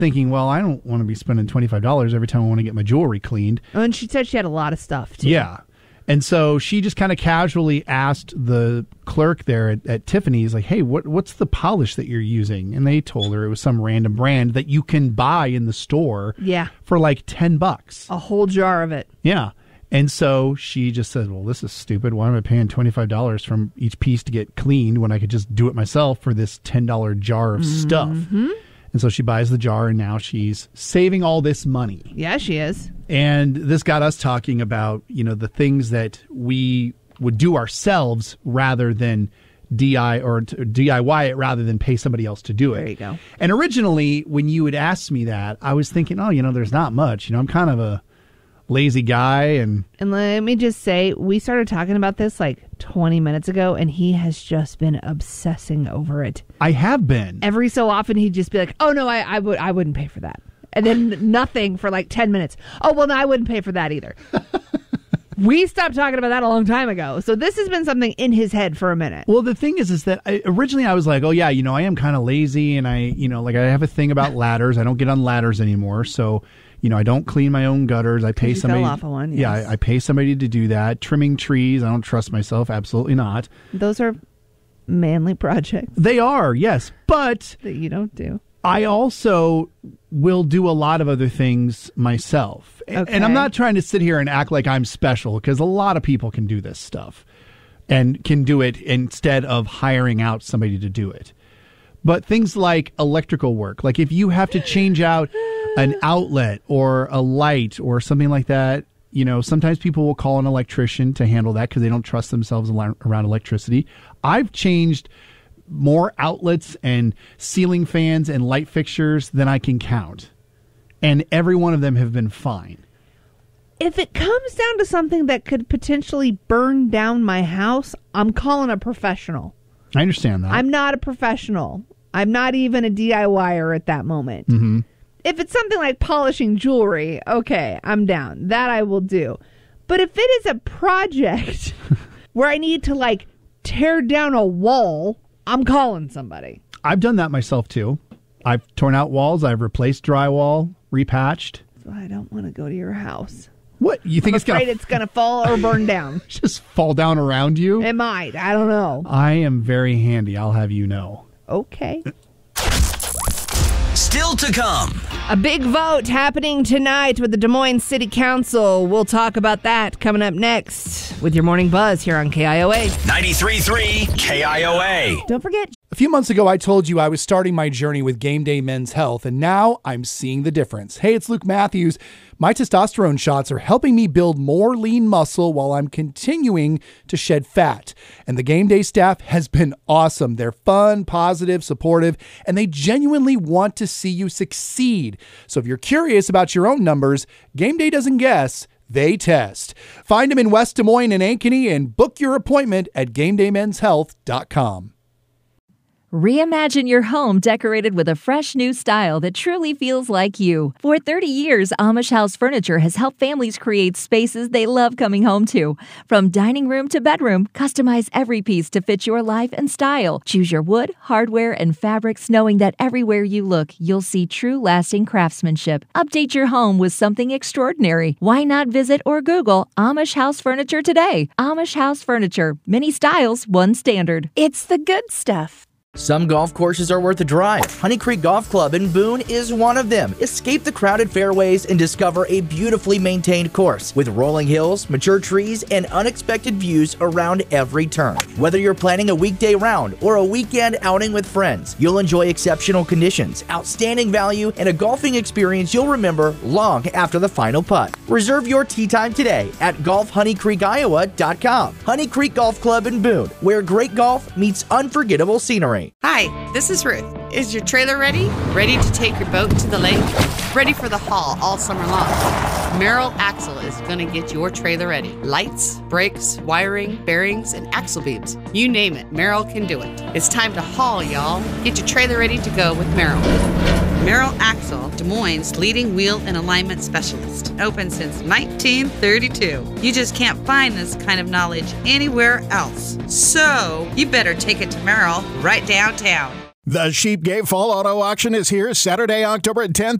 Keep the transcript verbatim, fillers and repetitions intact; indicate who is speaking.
Speaker 1: thinking, well, I don't want to be spending twenty-five dollars every time I want to get my jewelry cleaned.
Speaker 2: Oh, and she said she had a lot of stuff, too.
Speaker 1: Yeah. And so she just kind of casually asked the clerk there at, at Tiffany's, like, hey, what what's the polish that you're using? And they told her it was some random brand that you can buy in the store
Speaker 2: yeah.
Speaker 1: for like ten bucks.
Speaker 2: A whole jar of it.
Speaker 1: Yeah. And so she just said, well, this is stupid. Why am I paying twenty-five dollars from each piece to get cleaned when I could just do it myself for this ten dollars jar of
Speaker 2: mm-hmm.
Speaker 1: stuff? And so she buys the jar, and now she's saving all this money.
Speaker 2: Yeah, she is.
Speaker 1: And this got us talking about, you know, the things that we would do ourselves rather than D I or D I Y it rather than pay somebody else to do it.
Speaker 2: There you go.
Speaker 1: And originally, when you had asked me that, I was thinking, oh, you know, there's not much. You know, I'm kind of a lazy guy. And
Speaker 2: and let me just say, we started talking about this like twenty minutes ago, and he has just been obsessing over it.
Speaker 1: I have been.
Speaker 2: Every so often, he'd just be like, oh, no, I, I, would, I wouldn't pay for that. And then nothing for like ten minutes. Oh, well, no, I wouldn't pay for that either. We stopped talking about that a long time ago. So this has been something in his head for a minute.
Speaker 1: Well, the thing is, is that I, originally I was like, oh, yeah, you know, I am kind of lazy. And I, you know, like I have a thing about ladders. I don't get on ladders anymore. So, you know, I don't clean my own gutters. I pay
Speaker 2: you
Speaker 1: somebody.
Speaker 2: Fell off of one, yes.
Speaker 1: Yeah, I, I pay somebody to do that. Trimming trees. I don't trust myself. Absolutely not.
Speaker 2: Those are manly projects.
Speaker 1: They are, yes. But
Speaker 2: that you don't do.
Speaker 1: I also will do a lot of other things myself.
Speaker 2: Okay.
Speaker 1: And I'm not trying to sit here and act like I'm special, because a lot of people can do this stuff and can do it instead of hiring out somebody to do it. But things like electrical work, like if you have to change out an outlet or a light or something like that, you know, sometimes people will call an electrician to handle that because they don't trust themselves around electricity. I've changed more outlets and ceiling fans and light fixtures than I can count. And every one of them have been fine.
Speaker 2: If it comes down to something that could potentially burn down my house, I'm calling a professional.
Speaker 1: I understand that.
Speaker 2: I'm not a professional. I'm not even a D I Y er at that moment.
Speaker 1: Mm-hmm.
Speaker 2: If it's something like polishing jewelry, okay, I'm down. That I will do. But if it is a project where I need to, like, tear down a wall, I'm calling somebody.
Speaker 1: I've done that myself, too. I've torn out walls. I've replaced drywall, repatched.
Speaker 2: So I don't want to go to your house.
Speaker 1: What? You think
Speaker 2: I'm
Speaker 1: it's going to...
Speaker 2: afraid it's going to fall or burn down.
Speaker 1: Just fall down around you?
Speaker 2: It might. I don't know.
Speaker 1: I am very handy, I'll have you know.
Speaker 2: Okay.
Speaker 3: Still to come.
Speaker 2: A big vote happening tonight with the Des Moines City Council. We'll talk about that coming up next with your Morning Buzz here on K I O A.
Speaker 3: ninety-three point three K I O A.
Speaker 2: Don't forget.
Speaker 4: A few months ago, I told you I was starting my journey with Game Day Men's Health, and now I'm seeing the difference. Hey, it's Luke Matthews. My testosterone shots are helping me build more lean muscle while I'm continuing to shed fat. And the Game Day staff has been awesome. They're fun, positive, supportive, and they genuinely want to see you succeed. So if you're curious about your own numbers, Game Day doesn't guess. They test. Find them in West Des Moines and Ankeny and book your appointment at game day men's health dot com.
Speaker 5: Reimagine your home decorated with a fresh new style that truly feels like you. For thirty years, Amish House Furniture has helped families create spaces they love coming home to. From dining room to bedroom, customize every piece to fit your life and style. Choose your wood, hardware, and fabrics, knowing that everywhere you look, you'll see true lasting craftsmanship. Update your home with something extraordinary. Why not visit or Google Amish House Furniture today? Amish House Furniture. Many styles, one standard.
Speaker 6: It's the good stuff.
Speaker 7: Some golf courses are worth a drive. Honey Creek Golf Club in Boone is one of them. Escape the crowded fairways and discover a beautifully maintained course with rolling hills, mature trees, and unexpected views around every turn. Whether you're planning a weekday round or a weekend outing with friends, you'll enjoy exceptional conditions, outstanding value, and a golfing experience you'll remember long after the final putt. Reserve your tee time today at golf honey creek iowa dot com. Honey Creek Golf Club in Boone, where great golf meets unforgettable scenery.
Speaker 8: Hi, this is Ruth. Is your trailer ready? Ready to take your boat to the lake? Ready for the haul all summer long? Merrill Axle is going to get your trailer ready. Lights, brakes, wiring, bearings, and axle beams. You name it, Merrill can do it. It's time to haul, y'all. Get your trailer ready to go with Merrill. Merrill Axle, Des Moines' leading wheel and alignment specialist. Open since nineteen thirty-two. You just can't find this kind of knowledge anywhere else. So, you better take it to Merrill right downtown.
Speaker 6: The Sheepgate Fall Auto Auction is here Saturday, October tenth